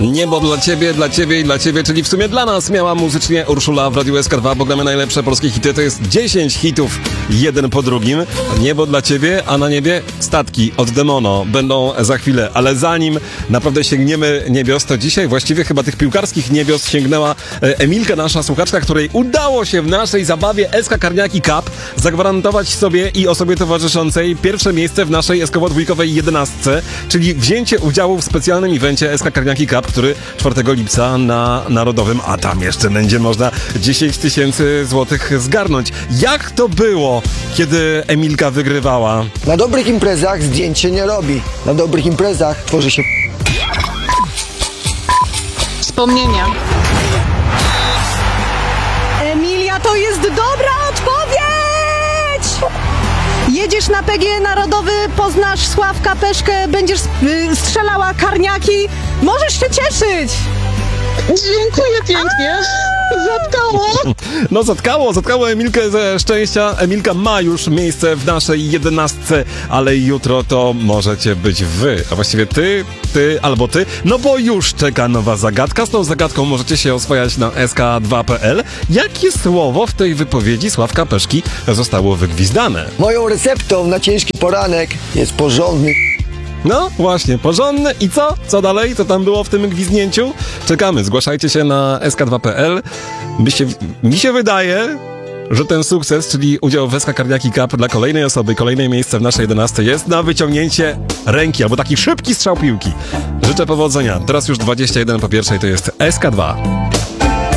Niebo dla ciebie i dla ciebie, czyli w sumie dla nas miała muzycznie Urszula w Radiu SK2, bo gramy najlepsze polskie hity. To jest 10 hitów, jeden po drugim. Niebo dla ciebie, a na niebie statki od Demono będą za chwilę. Ale zanim naprawdę sięgniemy niebios, to dzisiaj właściwie chyba tych piłkarskich niebios sięgnęła Emilka, nasza słuchaczka, której udało się w naszej zabawie SK Karniaki Cup zagwarantować sobie i osobie towarzyszącej pierwsze miejsce w naszej SK-dwójkowej 11, czyli wzięcie udziału w specjalnym evencie SK Karniaki Cup, który 4 lipca na Narodowym, a tam jeszcze będzie można 10 000 złotych zgarnąć. Jak to było, kiedy Emilka wygrywała? Na dobrych imprezach zdjęć się nie robi. Na dobrych imprezach tworzy się wspomnienia. Emilia, to jest dobra odpowiedź! Jedziesz na PGE Narodowy, poznasz Sławka Peszkę, będziesz strzelała karniaki. Możesz się cieszyć! Dziękuję pięknie. Zatkało. No zatkało Emilkę ze szczęścia. Emilka ma już miejsce w naszej 11, ale jutro to możecie być wy, a właściwie ty albo ty, no bo już czeka nowa zagadka. Z tą zagadką możecie się oswajać na sk2.pl. Jakie słowo w tej wypowiedzi Sławka Peszki zostało wygwizdane? Moją receptą na ciężki poranek jest porządny. No właśnie, porządny i co? Co dalej? Co tam było w tym gwizdnięciu? Czekamy, zgłaszajcie się na sk2.pl. Mi się wydaje, że ten sukces, czyli udział w SK Karniaki Cup dla kolejnej osoby, kolejne miejsce w naszej 11 jest na wyciągnięcie ręki, albo taki szybki strzał piłki. Życzę powodzenia. Teraz już 21 po pierwszej, to jest SK2.